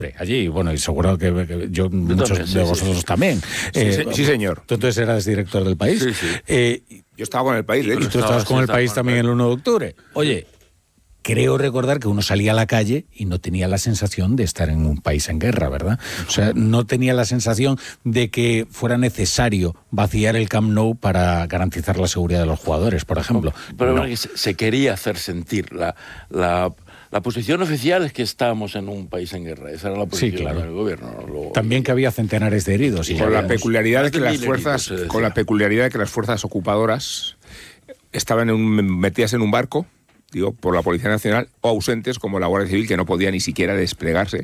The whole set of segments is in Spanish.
Allí, bueno, y seguro que yo muchos de vosotros también. Sí, señor. Tú entonces eras director del País. Sí. Yo estaba con el País, de hecho. Y tú estabas con el País también el 1 de octubre. Oye, creo recordar que uno salía a la calle y no tenía la sensación de estar en un país en guerra, ¿verdad? O sea, no tenía la sensación de que fuera necesario vaciar el Camp Nou para garantizar la seguridad de los jugadores, por ejemplo. Pero no. Se quería hacer sentir. La posición oficial es que estábamos en un país en guerra. Esa era la posición del gobierno. También que había centenares de heridos. Y con la peculiaridad de que las fuerzas ocupadoras estaban metidas en un barco, por la Policía Nacional, o ausentes como la Guardia Civil, que no podía ni siquiera desplegarse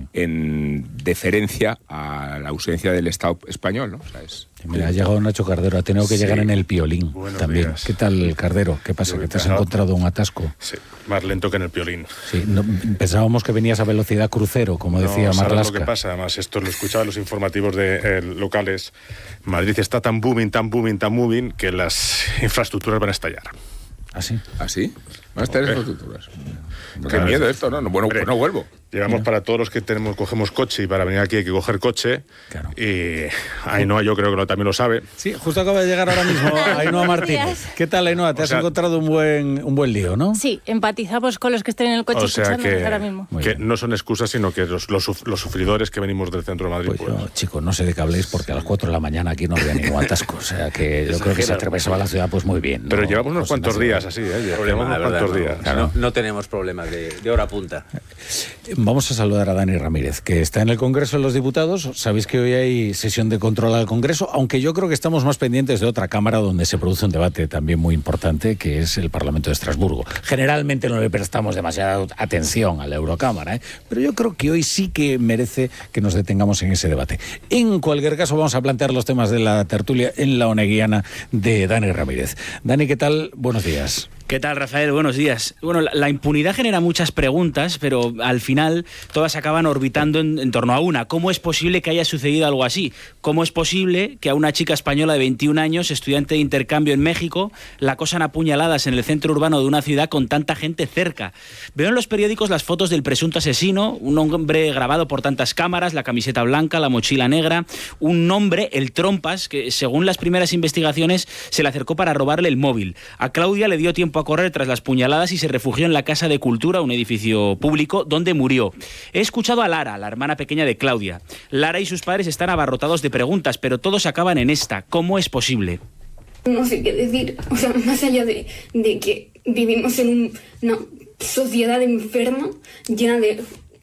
en deferencia a la ausencia del Estado español, ¿no? O sea, Mira, ha llegado Nacho Cardero, ha tenido que llegar en el Piolín. Buenos también. días. ¿Qué tal, Cardero? ¿Qué pasa? ¿Que te has encontrado un atasco? Sí, más lento que en el Piolín. Sí, pensábamos que venías a velocidad crucero, como decía Marlaska. ¿Sabes lo que pasa? Además, esto lo escuchaba en los informativos locales. Madrid está tan booming, que las infraestructuras van a estallar. ¿Ah, sí? ¿Ah, sí? ¿Van a estallar infraestructuras? Qué miedo esto, ¿no? Bueno, pues no vuelvo. Llevamos para todos los que cogemos coche, y para venir aquí hay que coger coche. Claro. Y Ainhoa, yo creo que también lo sabe. Sí, justo acaba de llegar ahora mismo Ainhoa Martínez. ¿Qué tal, Ainhoa? Te has encontrado un buen lío, ¿no? Sí, empatizamos con los que estén en el coche escuchándonos ahora mismo. Que no son excusas, sino que los sufridores que venimos del centro de Madrid. Pues yo, chicos, no sé de qué habléis, porque a las 4 de la mañana aquí no había ningún atasco. O sea, que yo creo que se atravesaba la ciudad pues muy bien, ¿no? Pero llevamos unos cuantos días así, llevamos unos cuantos días. Claro. No tenemos problemas de hora punta. Vamos a saludar a Dani Ramírez, que está en el Congreso de los Diputados. Sabéis que hoy hay sesión de control al Congreso, aunque yo creo que estamos más pendientes de otra cámara donde se produce un debate también muy importante, que es el Parlamento de Estrasburgo. Generalmente no le prestamos demasiada atención a la Eurocámara, pero yo creo que hoy sí que merece que nos detengamos en ese debate. En cualquier caso, vamos a plantear los temas de la tertulia en la oneguiana de Dani Ramírez. Dani, ¿qué tal? Buenos días. ¿Qué tal, Rafael? Buenos días. Bueno, la impunidad genera muchas preguntas, pero al final todas acaban orbitando en torno a una. ¿Cómo es posible que haya sucedido algo así? ¿Cómo es posible que a una chica española de 21 años, estudiante de intercambio en México, la acosan a puñaladas en el centro urbano de una ciudad con tanta gente cerca? Veo en los periódicos las fotos del presunto asesino, un hombre grabado por tantas cámaras, la camiseta blanca, la mochila negra, un hombre, el Trompas, que según las primeras investigaciones se le acercó para robarle el móvil. A Claudia le dio tiempo a correr tras las puñaladas y se refugió en la Casa de Cultura, un edificio público, donde murió. He escuchado a Lara, la hermana pequeña de Claudia. Lara y sus padres están abarrotados de preguntas, pero todos acaban en esta. ¿Cómo es posible? No sé qué decir, o sea, más allá de que vivimos en una sociedad enferma, llena de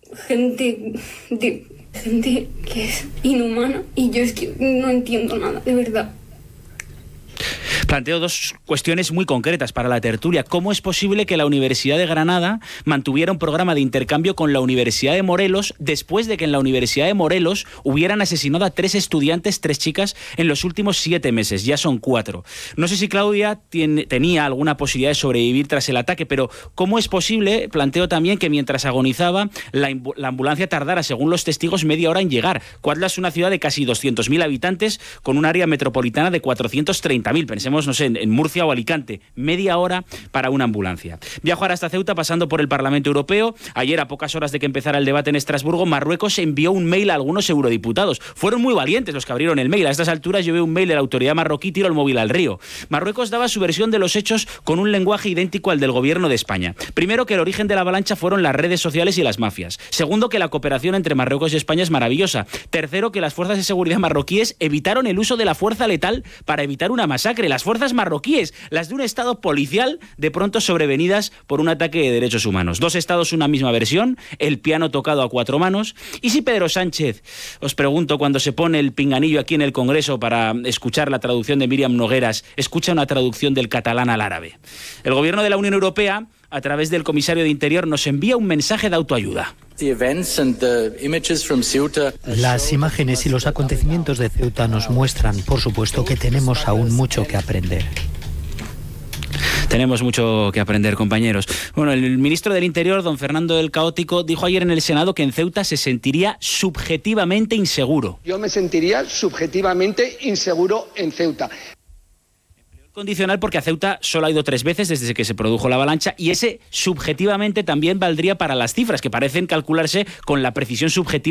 gente que es inhumana, y yo es que no entiendo nada, de verdad. Planteo dos cuestiones muy concretas para la tertulia. ¿Cómo es posible que la Universidad de Granada mantuviera un programa de intercambio con la Universidad de Morelos después de que en la Universidad de Morelos hubieran asesinado a 3 estudiantes, 3 chicas, en los últimos 7 meses? Ya son 4. No sé si Claudia tenía alguna posibilidad de sobrevivir tras el ataque, pero ¿cómo es posible, planteo también, que mientras agonizaba la ambulancia tardara, según los testigos, media hora en llegar? Cuautla es una ciudad de casi 200.000 habitantes con un área metropolitana de 430.000. Pensemos, no sé, en Murcia o Alicante, media hora para una ambulancia. Viajo ahora hasta Ceuta, pasando por el Parlamento Europeo. Ayer, a pocas horas de que empezara el debate en Estrasburgo, Marruecos envió un mail a algunos eurodiputados. Fueron muy valientes los que abrieron el mail. A estas alturas yo veo un mail de la autoridad marroquí, tiro el móvil al río. Marruecos daba su versión de los hechos con un lenguaje idéntico al del gobierno de España. Primero, que el origen de la avalancha fueron las redes sociales y las mafias. Segundo, que la cooperación entre Marruecos y España es maravillosa. Tercero, que las fuerzas de seguridad marroquíes evitaron el uso de la fuerza letal para evitar una masacre. Las fuerzas marroquíes, las de un estado policial de pronto sobrevenidas por un ataque de derechos humanos. 2 estados, una misma versión, el piano tocado a 4 manos. Y si Pedro Sánchez, os pregunto, cuando se pone el pinganillo aquí en el Congreso para escuchar la traducción de Míriam Nogueras, escucha una traducción del catalán al árabe. El gobierno de la Unión Europea, a través del comisario de Interior, nos envía un mensaje de autoayuda. Las imágenes y los acontecimientos de Ceuta nos muestran, por supuesto, que tenemos aún mucho que aprender. Tenemos mucho que aprender, compañeros. Bueno, el ministro del Interior, don Fernando del Caótico, dijo ayer en el Senado que en Ceuta se sentiría subjetivamente inseguro. Yo me sentiría subjetivamente inseguro en Ceuta. Condicional porque a Ceuta solo ha ido 3 veces desde que se produjo la avalancha, y ese subjetivamente también valdría para las cifras, que parecen calcularse con la precisión subjetiva